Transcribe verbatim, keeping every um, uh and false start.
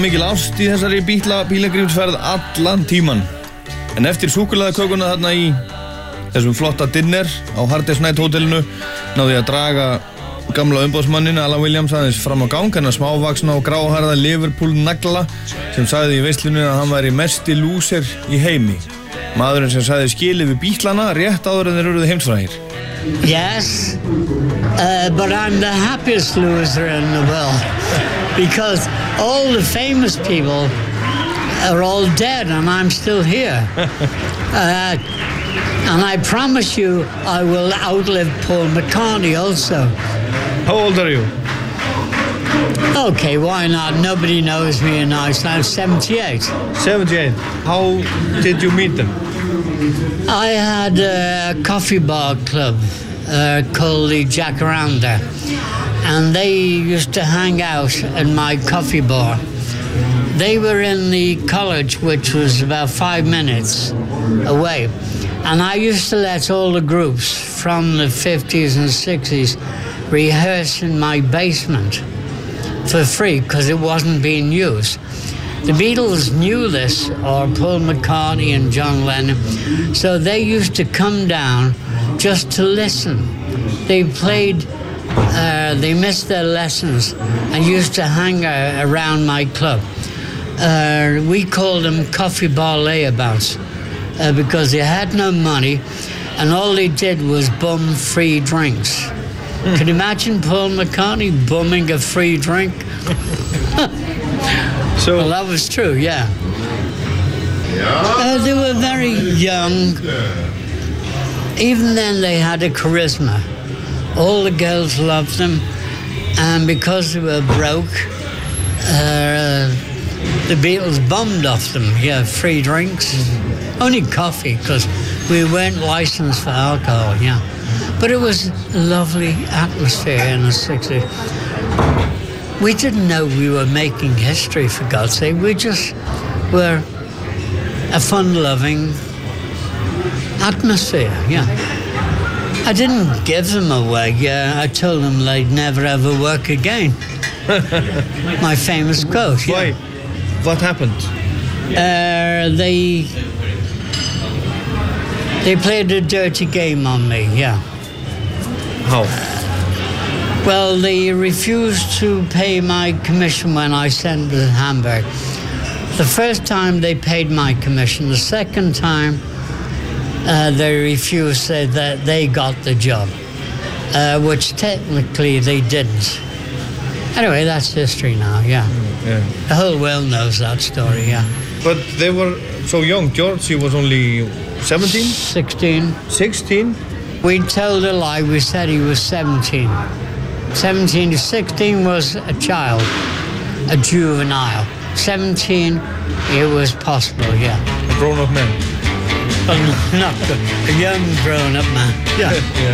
Mikil ást í þessari bítla bílagrímsferð allan tíman. En eftir súkkulaðikökuna þarna í þessum flotta dinner á Hard Day's Night hótelinu náði ég að draga gamla umboðsmannin Alan Williams aðeins fram á gang, hennar smávaxna og gráhærða Liverpool nagla sem sagði í veislunni að hann væri mesti lúser í heimi. Maðurinn sem sagði skilið við bítlana rétt áður en þeir urðu heimsfrægir. Yes, uh, but I'm the happiest loser in the world because all the famous people are all dead and I'm still here. uh, and I promise you I will outlive Paul McCartney also. How old are you? Okay, why not? Nobody knows me in Iceland. I'm seventy-eight. seventy-eight. How did you meet them? I had a coffee bar club uh, called the Jacaranda, and they used to hang out in my coffee bar. They were in the college, which was about five minutes away, and I used to let all the groups from the fifties and sixties rehearse in my basement for free because it wasn't being used. The Beatles knew this, or Paul McCartney and John Lennon, so they used to come down just to listen. They played, uh, they missed their lessons and used to hang uh, around my club. Uh, we called them coffee bar layabouts uh, because they had no money and all they did was bum free drinks. Mm. Can you imagine Paul McCartney bumming a free drink? So, well, that was true, yeah. Uh, they were very young. Even then, they had a charisma. All the girls loved them, and because they were broke, uh, the Beatles bummed off them. Yeah, free drinks, only coffee, because we weren't licensed for alcohol. Yeah, but it was a lovely atmosphere in the sixties. We didn't know we were making history, for God's sake. We just were a fun-loving atmosphere, yeah. I didn't give them away. Yeah, I told them they'd never ever work again. My famous quote. Yeah. Why? What happened? Uh, they they played a dirty game on me. Yeah. How? Well, they refused to pay my commission when I sent to Hamburg. The first time they paid my commission. The second time uh, they refused, said that they got the job, uh, which technically they didn't. Anyway, that's history now, yeah. yeah. The whole world knows that story, yeah. But they were so young. George, he was only seventeen? sixteen. sixteen? We told a lie. We said he was seventeen. seventeen to sixteen was a child, a juvenile. seventeen, it was possible, yeah. A grown-up man? Well, not a young grown-up man, yeah. yeah.